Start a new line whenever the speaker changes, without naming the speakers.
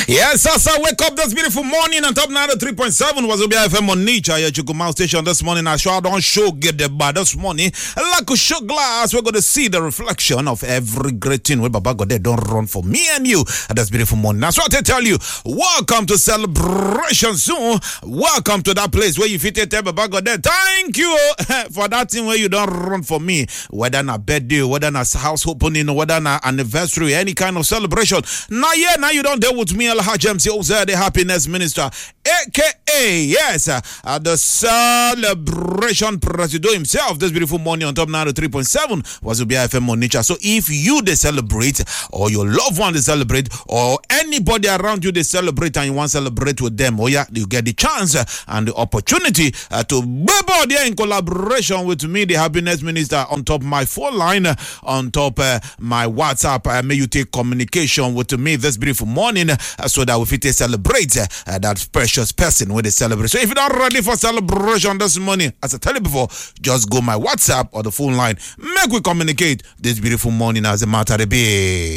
Yes, I wake up this beautiful morning on top 93.7 was Obia FM on nature. Your Chukumau station this morning. I sure don't show get the bad this morning. Like a show glass, we're going to see the reflection of every great thing where Baba God don't run for me and you at this beautiful morning. That's what I tell you. Welcome to Celebration Soon. Welcome to that place where you fit tell Baba God. Thank you for that thing where you don't run for me. Whether na birthday, whether na house opening, whether na anniversary, any kind of celebration. Now you don't deal with me, Alhaji MC Oza, the happiness minister, aka yes, the celebration president himself. This beautiful morning on top 93.7 was Ubia FM on nature. So if you they celebrate, or your loved one they celebrate, or anybody around you they celebrate, and you want to celebrate with them, oh yeah, you get the chance and the opportunity to be there in collaboration with me, the happiness minister, on top my phone line, on top my WhatsApp. May you take communication with me this beautiful morning so that we fit celebrate that precious person when they celebrate. So if you're not ready for celebration this morning, as I tell you before, just go my WhatsApp or the phone line. Make we communicate this beautiful morning as a matter to be.